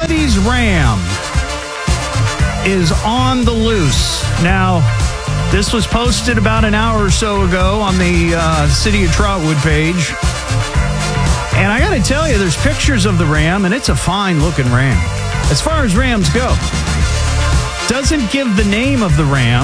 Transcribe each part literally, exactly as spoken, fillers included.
Somebody's Ram is on the loose. Now, this was posted about an hour or so ago on the uh, City of Trotwood page. And I got to tell you, there's pictures of the Ram, and it's a fine-looking Ram. As far as Rams go, doesn't give the name of the Ram.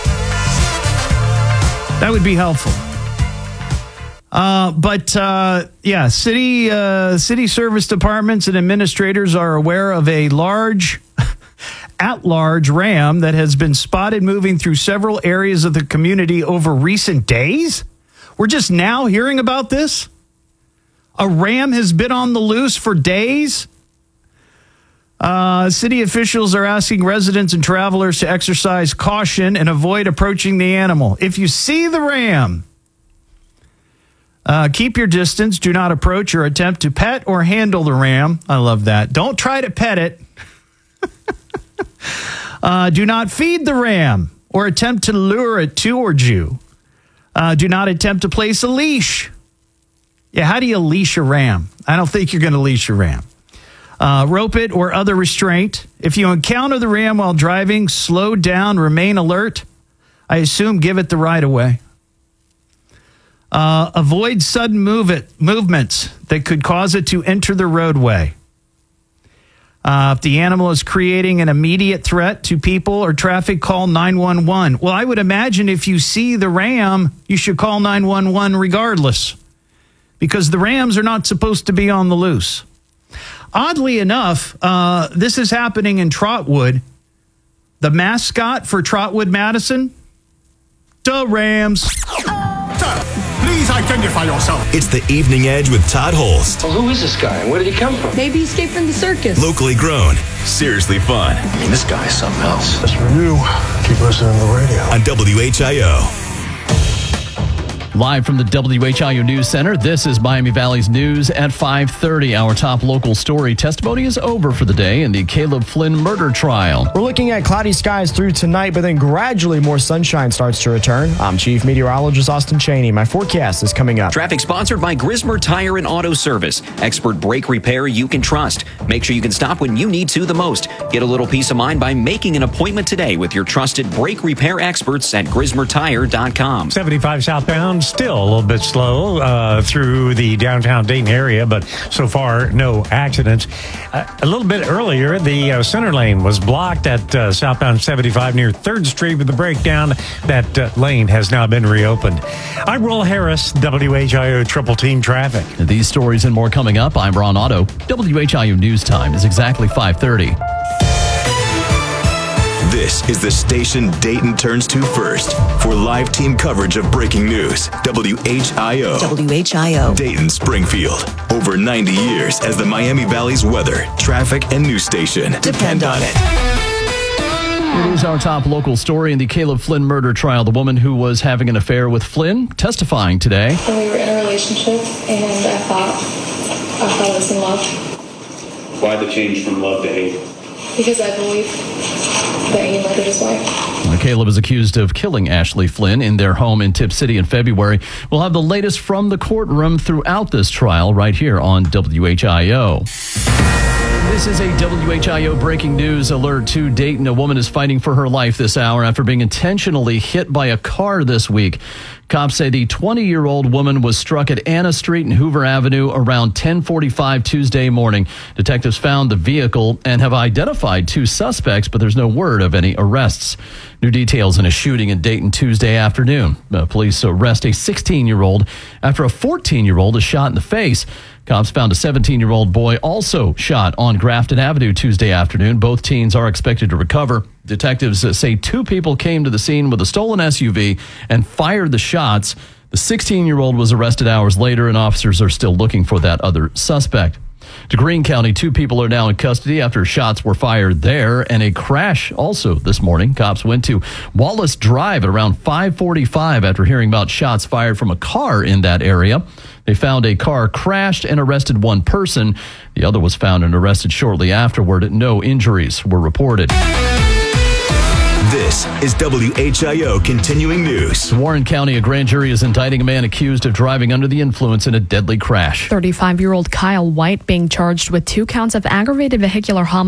That would be helpful. Uh, but, uh, yeah, city uh, city service departments and administrators are aware of a large, at-large Ram that has been spotted moving through several areas of the community over recent days. We're just now hearing about this? A Ram has been on the loose for days? Uh, city officials are asking residents and travelers to exercise caution and avoid approaching the animal. If you see the Ram, Uh, keep your distance. Do not approach or attempt to pet or handle the Ram. I love that. Don't try to pet it. uh, do not feed the Ram or attempt to lure it towards you. Uh, do not attempt to place a leash. Yeah, how do you leash a Ram? I don't think you're going to leash a Ram. Uh, rope it or other restraint. If you encounter the Ram while driving, slow down, remain alert. I assume give it the right of way. Uh, avoid sudden move it, movements that could cause it to enter the roadway. Uh, if the animal is creating an immediate threat to people or traffic, call nine one one. Well, I would imagine if you see the Ram, you should call nine one one regardless, because the Rams are not supposed to be on the loose. Oddly enough, uh, this is happening in Trotwood. The mascot for Trotwood Madison, the Rams. Please identify yourself. It's the Evening Edge with Todd Holst. Well, who is this guy and where did he come from? Maybe he escaped from the circus. Locally grown, seriously fun. I mean, this guy is something else. As for you, keep listening to the radio. On W H I O. Live from the W H I O News Center, this is Miami Valley's News at five thirty. Our top local story. Testimony is over for the day in the Caleb Flynn murder trial. We're looking at cloudy skies through tonight, but then gradually more sunshine starts to return. I'm Chief Meteorologist Austin Cheney. My forecast is coming up. Traffic sponsored by Grismer Tire and Auto Service. Expert brake repair you can trust. Make sure you can stop when you need to the most. Get a little peace of mind by making an appointment today with your trusted brake repair experts at grismer tire dot com. seventy-five southbound, still a little bit slow uh, through the downtown Dayton area, but so far no accidents. Uh, a little bit earlier, the uh, center lane was blocked at uh, southbound seventy-five near third Street with the breakdown. That uh, lane has now been reopened. I'm Will Harris, W H I O Triple Team Traffic. These stories and more coming up. I'm Ron Otto. W H I O News Time is exactly five thirty. This is the station Dayton turns to first for live team coverage of breaking news. W H I O. W H I O. Dayton, Springfield. Over ninety years as the Miami Valley's weather, traffic, and news station. Depend on it. It is our top local story in the Caleb Flynn murder trial. The woman who was having an affair with Flynn testifying today. When we were in a relationship and I thought, I thought I was in love. Why the change from love to hate? Because I believe that he murdered his wife. Now, Caleb is accused of killing Ashley Flynn in their home in Tipp City in February. We'll have the latest from the courtroom throughout this trial right here on W H I O. This is a W H I O breaking news alert to Dayton. A woman is fighting for her life this hour after being intentionally hit by a car this week. Cops say the twenty-year-old woman was struck at Anna Street and Hoover Avenue around ten forty-five Tuesday morning. Detectives found the vehicle and have identified two suspects, but there's no word of any arrests. New details in a shooting in Dayton Tuesday afternoon. Uh, police arrest a sixteen-year-old after a fourteen-year-old is shot in the face. Cops found a seventeen-year-old boy also shot on Grafton Avenue Tuesday afternoon. Both teens are expected to recover. Detectives say two people came to the scene with a stolen S U V and fired the shots. The sixteen-year-old was arrested hours later, and officers are still looking for that other suspect. To Greene County, two people are now in custody after shots were fired there, and a crash also this morning. Cops went to Wallace Drive at around five forty-five after hearing about shots fired from a car in that area. They found a car crashed and arrested one person. The other was found and arrested shortly afterward. No injuries were reported. This is W H I O Continuing News. Warren County, a grand jury is indicting a man accused of driving under the influence in a deadly crash. thirty-five-year-old Kyle White being charged with two counts of aggravated vehicular homicide.